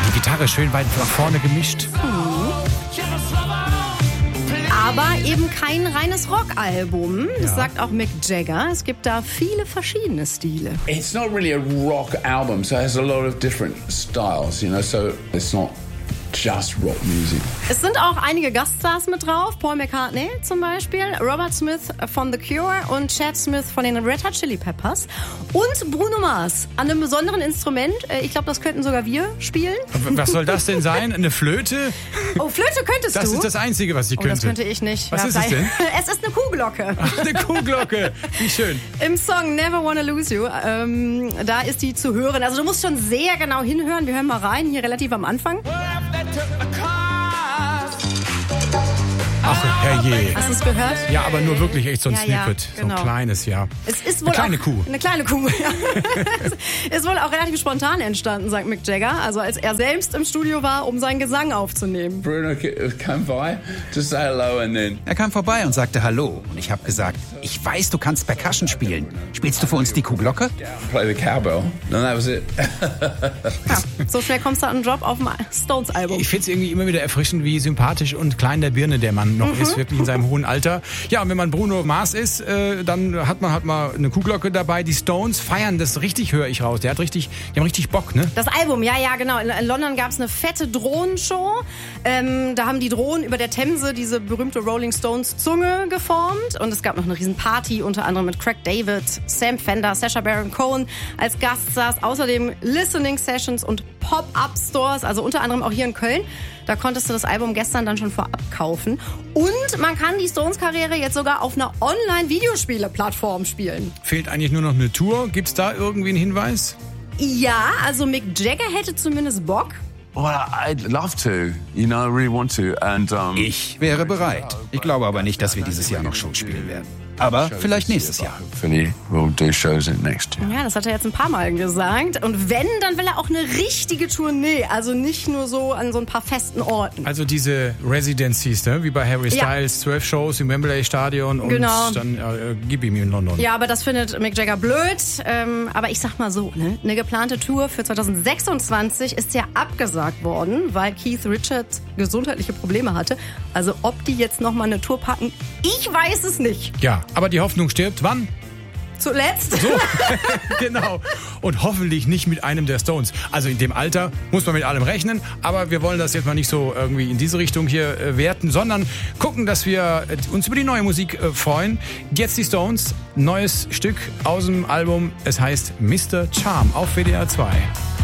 die Gitarre schön weit nach vorne gemischt. Aber eben kein reines Rockalbum. Das sagt auch Mick Jagger. Es gibt da viele verschiedene Stile. It's not really a rock album, so it has a lot of different styles, you know, so it's not just rock music. Es sind auch einige Gaststars mit drauf. Paul McCartney zum Beispiel, Robert Smith von The Cure und Chad Smith von den Red Hot Chili Peppers. Und Bruno Mars an einem besonderen Instrument. Ich glaube, das könnten sogar wir spielen. Was soll das denn sein? Eine Flöte? Oh, Flöte könntest du? Das ist das Einzige, was ich könnte. Das könnte ich nicht. Was ist es denn? Es ist eine Kuhglocke. Ach, eine Kuhglocke. Wie schön. Im Song Never Wanna Lose You, da ist die zu hören. Also du musst schon sehr genau hinhören. Wir hören mal rein, hier relativ am Anfang. Ach, herrje. Hast du es gehört? Ja, aber nur wirklich echt so ein Snippet. Ja, genau. So ein kleines, ja. Es ist wohl eine kleine auch, Kuh. Eine kleine Kuh, ja. Ist wohl auch relativ spontan entstanden, sagt Mick Jagger. Also als er selbst im Studio war, um seinen Gesang aufzunehmen. Bruno came by to say hello and then... Er kam vorbei und sagte Hallo. Und ich habe gesagt, ich weiß, du kannst Percussion spielen. Spielst du für uns die Kuhglocke? Play the cowbell. And that was it. Ja, so schnell kommst du an einen Job auf dem Stones-Album. Ich finde es irgendwie immer wieder erfrischend, wie sympathisch und klein der Birne der Mann noch ist, wirklich in seinem hohen Alter. Ja, und wenn man Bruno Mars ist, dann hat man halt mal eine Kuhglocke dabei. Die Stones feiern das richtig, höre ich raus. Die haben richtig Bock, ne? Das Album, ja, genau. In London gab es eine fette Drohnenshow. Da haben die Drohnen über der Themse diese berühmte Rolling Stones Zunge geformt. Und es gab noch eine riesen Party, unter anderem mit Craig David, Sam Fender, Sacha Baron Cohen als Gaststars. Außerdem Listening Sessions und Pop-Up-Stores, also unter anderem auch hier in Köln. Da konntest du das Album gestern dann schon vorab kaufen. Und man kann die Stones-Karriere jetzt sogar auf einer Online-Videospiele-Plattform spielen. Fehlt eigentlich nur noch eine Tour. Gibt's da irgendwie einen Hinweis? Ja, also Mick Jagger hätte zumindest Bock. Well, I'd love to. You know, I really want to. And, Ich wäre bereit. Ich glaube aber nicht, dass wir dieses Jahr noch Shows spielen werden. Aber vielleicht nächstes Jahr. hopefully we'll do shows in next year. Ja, das hat er jetzt ein paar Mal gesagt. Und wenn, dann will er auch eine richtige Tournee. Also nicht nur so an so ein paar festen Orten. Also diese Residencies, ne? Wie bei Harry Styles, 12 Shows im Wembley Stadion und dann gib ihm in London. Ja, aber das findet Mick Jagger blöd. Aber ich sag mal so, ne? Eine geplante Tour für 2026 ist ja abgesagt worden, weil Keith Richards gesundheitliche Probleme hatte. Also ob die jetzt nochmal eine Tour packen, ich weiß es nicht. Ja, aber die Hoffnung stirbt wann? Zuletzt. So, genau. Und hoffentlich nicht mit einem der Stones. Also in dem Alter muss man mit allem rechnen, aber wir wollen das jetzt mal nicht so irgendwie in diese Richtung hier werten, sondern gucken, dass wir uns über die neue Musik freuen. Jetzt die Stones, neues Stück aus dem Album, es heißt Mr. Charm auf WDR 2.